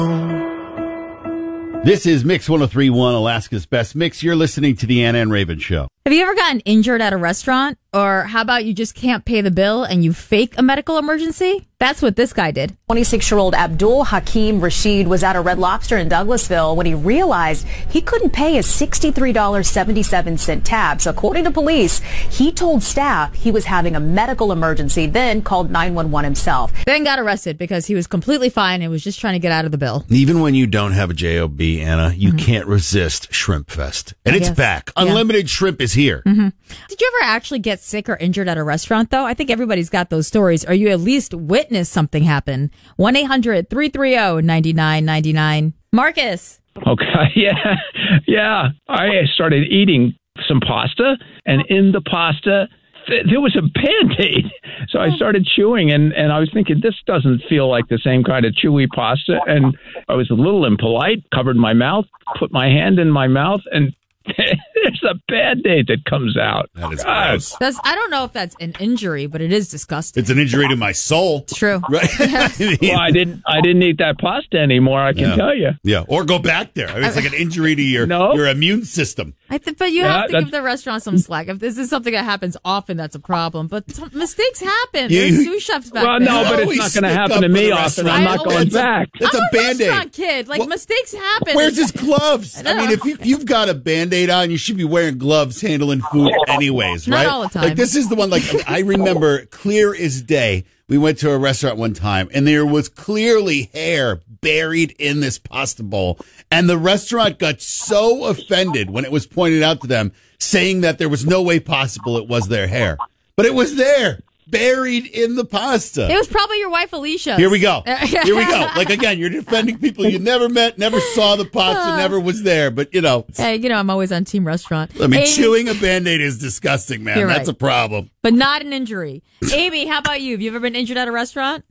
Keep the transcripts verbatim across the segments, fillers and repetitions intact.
This is Mix one oh three point one, Alaska's Best Mix. You're listening to the Anna and Raven Show. Have you ever gotten injured at a restaurant? Or how about you just can't pay the bill and you fake a medical emergency? That's what this guy did. twenty-six-year-old Abdul Hakim Rashid was at a Red Lobster in Douglasville when he realized he couldn't pay his sixty-three dollars and seventy-seven cents tab. So according to police, he told staff he was having a medical emergency, then called nine one one himself. Then got arrested because he was completely fine and was just trying to get out of the bill. Even when you don't have a job, Anna, you mm-hmm. can't resist Shrimp Fest. And I it's guess. back. Yeah. Unlimited shrimp is here. Mm-hmm. Did you ever actually get sick or injured at a restaurant, though? I think everybody's got those stories. Or you at least witnessed something happen. one eight hundred three three zero nine nine nine nine. Marcus. Okay, yeah. Yeah. I started eating some pasta, and in the pasta, th- there was a Band-Aid. So I started chewing, and, and I was thinking, this doesn't feel like the same kind of chewy pasta. And I was a little impolite, covered my mouth, put my hand in my mouth, and there's a Band-Aid that comes out. That is gross. That's, I don't know if that's an injury, but it is disgusting. It's an injury to my soul. It's true. Right? Well, I didn't I didn't eat that pasta anymore, I can yeah. tell you. Yeah, or go back there. I mean, it's like an injury to your, no. your immune system. I th- but you yeah, have to give the restaurant some slack. If this is something that happens often, that's a problem. But some mistakes happen. You, There's sous chefs back well, there. no, but it's not going to happen to me often. I'm not going that's back. A, that's I'm a, a Band-Aid. restaurant kid. Like, well, mistakes happen. Where's his gloves? I, I mean, if you, you've got a Band-Aid on, you should be wearing gloves handling food anyways, right? Not all the time. Like, this is the one, like, I remember clear as day. We went to a restaurant one time, and there was clearly hair buried in this pasta bowl. And the restaurant got so offended when it was pointed out to them, saying that there was no way possible it was their hair. But it was there, buried in the pasta. It was probably your wife, Alicia. Here we go. Here we go. Like, again, you're defending people you never met, never saw the pasta, never was there. But, you know. Hey, you know, I'm always on Team Restaurant. I mean, Amy, chewing a Band-Aid is disgusting, man. You're That's right. a problem. But not an injury. Amy, how about you? Have you ever been injured at a restaurant?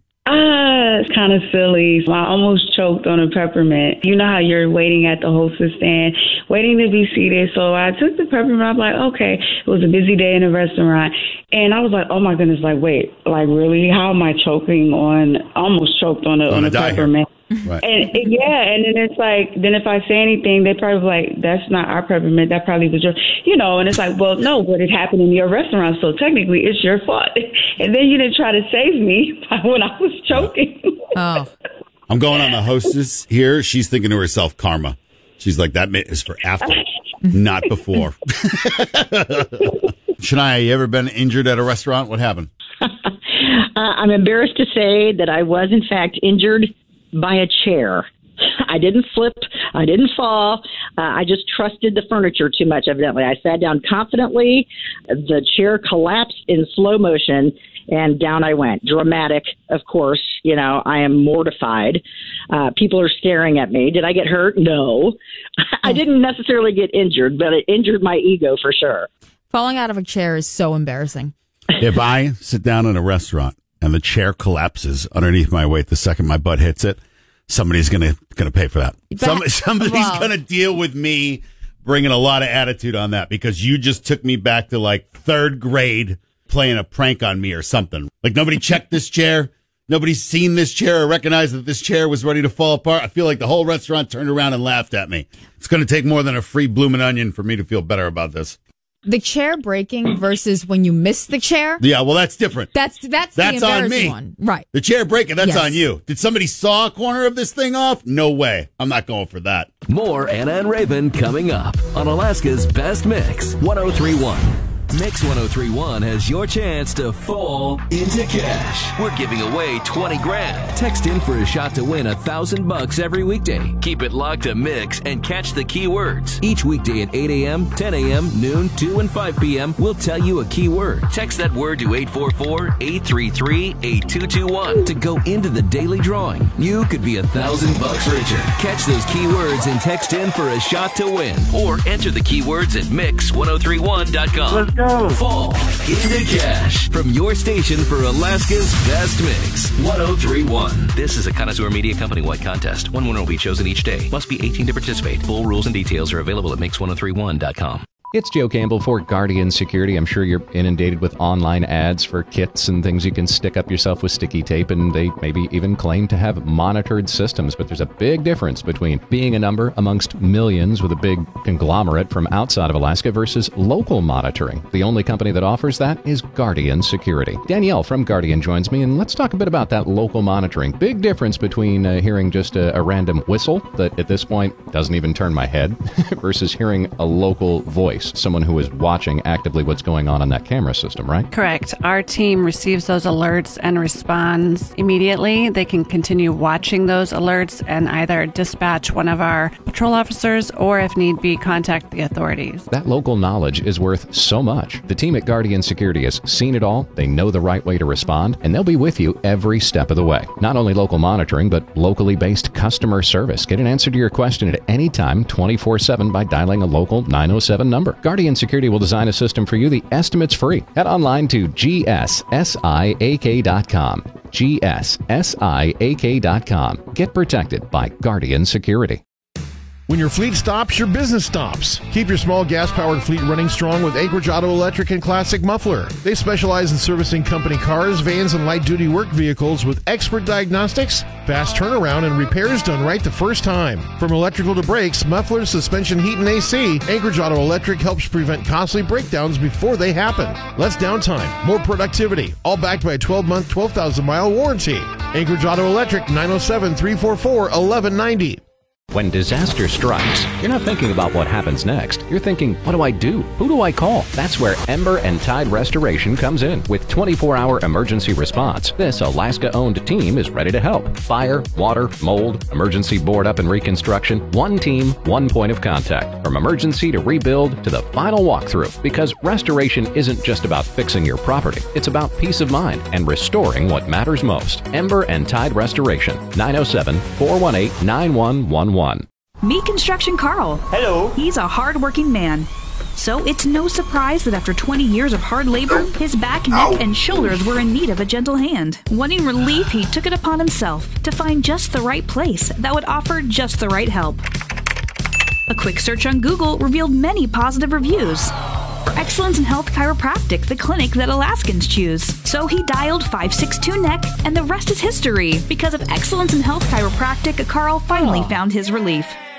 Uh, it's kind of silly. I almost choked on a peppermint. You know how you're waiting at the hostess stand, waiting to be seated. So I took the peppermint. I'm like, okay, it was a busy day in a restaurant. And I was like, oh my goodness, like, wait, like really? How am I choking on, almost choked on a, on on a, a peppermint. Right. And, and yeah, and then it's like, then if I say anything, they probably like, that's not our peppermint. That probably was your, you know, and it's like, well, no, but it happened in your restaurant, so technically it's your fault. And then you didn't try to save me when I was choking. Oh. I'm going on the hostess here. She's thinking to herself, karma. She's like, that is for after, not before. Shania, you ever been injured at a restaurant? What happened? uh, I'm embarrassed to say that I was, in fact, injured by a chair. I didn't slip. I didn't fall. Uh, I just trusted the furniture too much, evidently. I sat down confidently. The chair collapsed in slow motion, and down I went. Dramatic, of course. You know, I am mortified. Uh, people are staring at me. Did I get hurt? No. I didn't necessarily get injured, but it injured my ego for sure. Falling out of a chair is so embarrassing. If I sit down in a restaurant and the chair collapses underneath my weight the second my butt hits it, somebody's gonna gonna pay for that. Some, somebody's wow. gonna deal with me bringing a lot of attitude on that because you just took me back to like third grade playing a prank on me or something. Like nobody checked this chair, nobody's seen this chair or recognized that this chair was ready to fall apart. I feel like the whole restaurant turned around and laughed at me. It's gonna take more than a free bloomin' onion for me to feel better about this. The chair breaking versus when you miss the chair. Yeah, well, that's different. That's that's, that's the on embarrassing me. One. Right. The chair breaking, that's yes. on you. Did somebody saw a corner of this thing off? No way. I'm not going for that. More Anna and Raven coming up on Alaska's Best Mix, one oh three point one. Mix one oh three point one has your chance to fall into cash. We're giving away twenty grand. Text in for a shot to win a thousand bucks every weekday. Keep it locked to Mix and catch the keywords. Each weekday at eight a.m., ten a.m., noon, two, and five p.m., we'll tell you a keyword. Text that word to eight four four, eight three three, eight two two one to go into the daily drawing. You could be a thousand bucks richer. Catch those keywords and text in for a shot to win. Or enter the keywords at mix one oh three one dot com. Let's go. Fall into cash from your station for Alaska's Best Mix, one oh three point one. This is a Connoisseur Media Company-wide contest. One winner will be chosen each day. Must be eighteen to participate. Full rules and details are available at mix one oh three one dot com. It's Joe Campbell for Guardian Security. I'm sure you're inundated with online ads for kits and things you can stick up yourself with sticky tape, and they maybe even claim to have monitored systems. But there's a big difference between being a number amongst millions with a big conglomerate from outside of Alaska versus local monitoring. The only company that offers that is Guardian Security. Danielle from Guardian joins me, and let's talk a bit about that local monitoring. Big difference between uh, hearing just a, a random whistle that at this point doesn't even turn my head versus hearing a local voice. Someone who is watching actively what's going on in that camera system, right? Correct. Our team receives those alerts and responds immediately. They can continue watching those alerts and either dispatch one of our patrol officers or, if need be, contact the authorities. That local knowledge is worth so much. The team at Guardian Security has seen it all. They know the right way to respond, and they'll be with you every step of the way. Not only local monitoring, but locally based customer service. Get an answer to your question at any time, twenty-four seven, by dialing a local nine oh seven number. Guardian Security will design a system for you. The estimate's free. Head online to G S S I A K dot com. G S S I A K dot com. Get protected by Guardian Security. When your fleet stops, your business stops. Keep your small gas-powered fleet running strong with Anchorage Auto Electric and Classic Muffler. They specialize in servicing company cars, vans, and light-duty work vehicles with expert diagnostics, fast turnaround, and repairs done right the first time. From electrical to brakes, mufflers, suspension, heat, and A C, Anchorage Auto Electric helps prevent costly breakdowns before they happen. Less downtime, more productivity, all backed by a twelve-month, twelve thousand mile warranty. Anchorage Auto Electric, nine oh seven, three four four, one one nine oh. When disaster strikes, you're not thinking about what happens next. You're thinking, what do I do? Who do I call? That's where Ember and Tide Restoration comes in. With twenty-four hour emergency response, this Alaska-owned team is ready to help. Fire, water, mold, emergency board up and reconstruction. One team, one point of contact. From emergency to rebuild to the final walkthrough. Because restoration isn't just about fixing your property. It's about peace of mind and restoring what matters most. Ember and Tide Restoration. nine oh seven, four one eight, nine one one one. Meet Construction Carl. Hello. He's a hard-working man. So it's no surprise that after twenty years of hard labor, his back, neck, and shoulders were in need of a gentle hand. Wanting relief, he took it upon himself to find just the right place that would offer just the right help. A quick search on Google revealed many positive reviews. For Excellence in Health Chiropractic, the clinic that Alaskans choose. So he dialed five six two N E C, and the rest is history. Because of Excellence in Health Chiropractic, Carl finally found his relief.